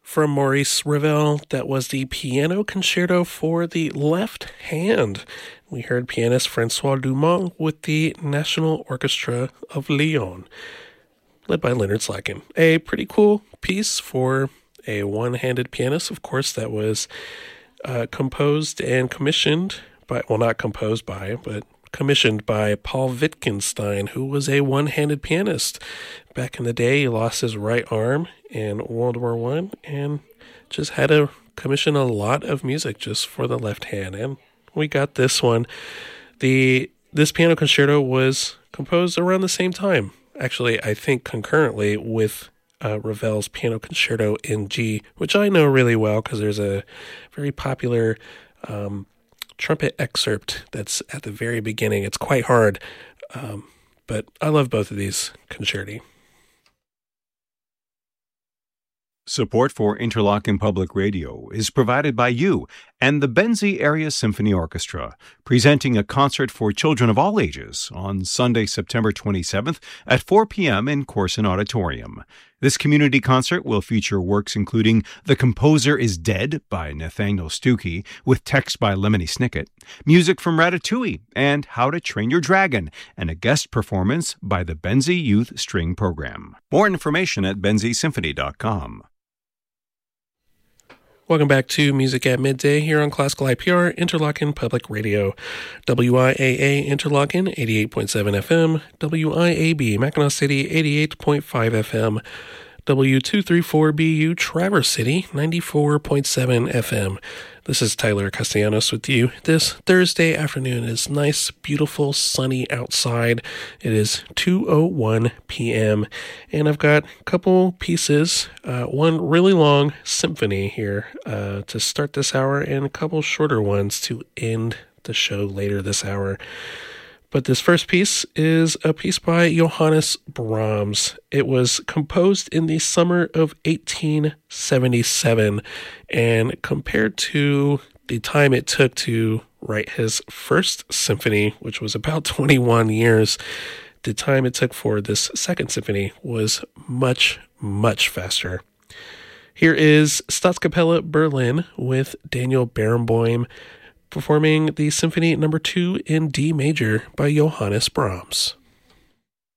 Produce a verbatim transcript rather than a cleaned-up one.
From Maurice Ravel, that was the Piano Concerto for the Left Hand. We heard pianist Francois Dumont with the National Orchestra of Lyon, led by Leonard Slatkin. A pretty cool piece for a one-handed pianist. Of course, that was uh, composed and commissioned by, well, not composed by, but commissioned by Paul Wittgenstein, who was a one-handed pianist. Back in the day, he lost his right arm in World War One and just had to commission a lot of music just for the left hand. And we got this one. The this piano concerto was composed around the same time. Actually, I think concurrently with uh, Ravel's Piano Concerto in G, which I know really well because there's a very popular um, trumpet excerpt that's at the very beginning. It's quite hard, um, but I love both of these concerti. Support for Interlochen Public Radio is provided by you and the Benzie Area Symphony Orchestra, presenting a concert for children of all ages on Sunday, September twenty-seventh at four p.m. in Corson Auditorium. This community concert will feature works including The Composer is Dead by Nathaniel Stuckey, with text by Lemony Snicket, music from Ratatouille, and How to Train Your Dragon, and a guest performance by the Benzie Youth String Program. More information at benzie symphony dot com. Welcome back to Music at Midday here on Classical I P R, Interlochen Public Radio. W I A A Interlochen, eighty-eight point seven F M. W I A B Mackinac City, eighty-eight point five F M. W two thirty-four B U Traverse City, ninety-four point seven F M. This is Tyler Castellanos with you. This Thursday afternoon is nice, beautiful, sunny outside. It is two oh one p.m. and I've got a couple pieces, uh, one really long symphony here uh, to start this hour and a couple shorter ones to end the show later this hour. But this first piece is a piece by Johannes Brahms. It was composed in the summer of eighteen seventy-seven, and compared to the time it took to write his first symphony, which was about twenty-one years, the time it took for this second symphony was much, much faster. Here is Staatskapelle Berlin with Daniel Barenboim, performing the Symphony Number two in D major by Johannes Brahms.